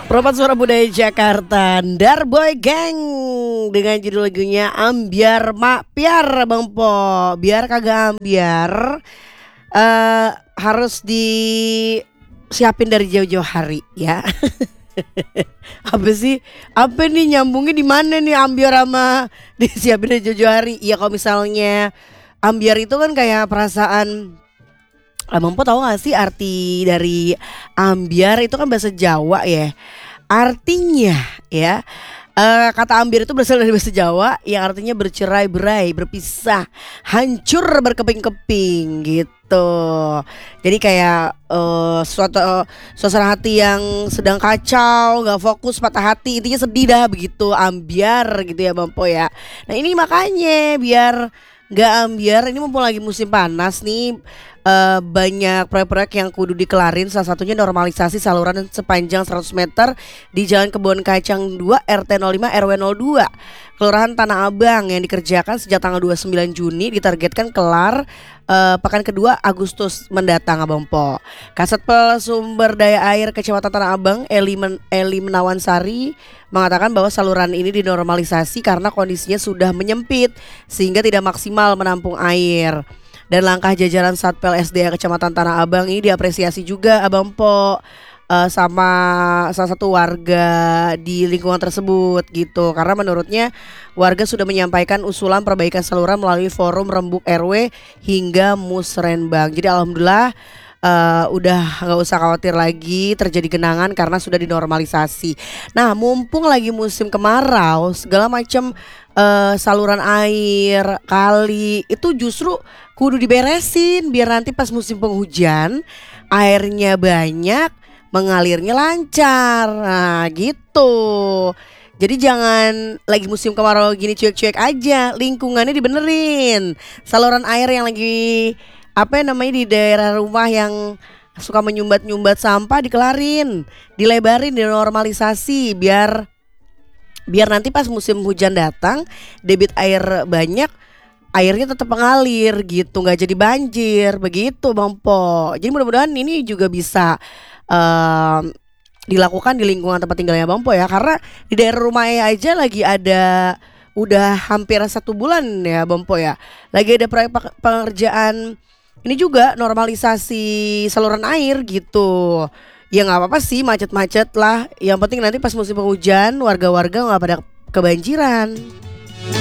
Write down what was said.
Perempat Suara Budaya Jakarta, Darboy Gang dengan judul lagunya Ambiar Mak Piar Bang Po. Biar kagak ambiar harus disiapin dari jauh-jauh hari ya. Apa sih? Apa nih nyambungnya di mana nih ambiar sama disiapin dari jauh-jauh hari? Ya kalau misalnya ambiar itu kan kayak perasaan. Abang Po tahu gak sih arti dari ambiar itu kan bahasa Jawa ya. Artinya ya kata ambiar itu berasal dari bahasa Jawa yang artinya bercerai-berai, berpisah, hancur berkeping-keping gitu. Jadi kayak suatu suasana hati yang sedang kacau, nggak fokus, patah hati, intinya sedih dah begitu, ambiar gitu ya Bang Po ya. Nah ini makanya biar nggak ambiar, ini mumpung lagi musim panas nih, banyak proyek-proyek yang kudu dikelarin. Salah satunya normalisasi saluran sepanjang 100 meter di Jalan Kebon Kacang 2 RT 05 RW 02 Kelurahan Tanah Abang yang dikerjakan sejak tanggal 29 Juni, ditargetkan kelar pekan kedua Agustus mendatang Abang Po. Kasat Sumber Daya Air Kecamatan Tanah Abang Eli Menawan Sari mengatakan bahwa saluran ini dinormalisasi karena kondisinya sudah menyempit sehingga tidak maksimal menampung air. Dan langkah jajaran Satpel SDA Kecamatan Tanah Abang ini diapresiasi juga Abang Po sama salah satu warga di lingkungan tersebut gitu. Karena menurutnya warga sudah menyampaikan usulan perbaikan saluran melalui forum Rembuk RW hingga Musrenbang. Jadi alhamdulillah udah nggak usah khawatir lagi terjadi genangan karena sudah dinormalisasi. Nah mumpung lagi musim kemarau, segala macam saluran air, kali itu justru kudu diberesin biar nanti pas musim penghujan airnya banyak, mengalirnya lancar. Nah gitu. Jadi jangan lagi musim kemarau gini cuek-cuek aja, lingkungannya dibenerin. Saluran air yang lagi di daerah rumah yang suka menyumbat-nyumbat sampah dikelarin, dilebarin, dinormalisasi biar nanti pas musim hujan datang debit air banyak, airnya tetap mengalir gitu, nggak jadi banjir begitu Bang Po. Jadi mudah-mudahan ini juga bisa dilakukan di lingkungan tempat tinggalnya Bang Po ya, karena di daerah rumahnya aja lagi ada udah hampir 1 bulan ya Bang Po ya, lagi ada proyek pengerjaan ini juga normalisasi saluran air gitu. Ya nggak apa-apa sih macet-macet lah, yang penting nanti pas musim penghujan warga-warga nggak pada kebanjiran.